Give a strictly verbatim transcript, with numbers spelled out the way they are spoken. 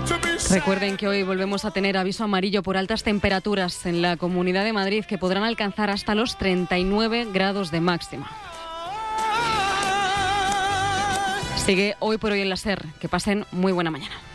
Recuerden que hoy volvemos a tener aviso amarillo por altas temperaturas en la Comunidad de Madrid, que podrán alcanzar hasta los treinta y nueve grados de máxima. Sigue Hoy por Hoy en la SER. Que pasen muy buena mañana.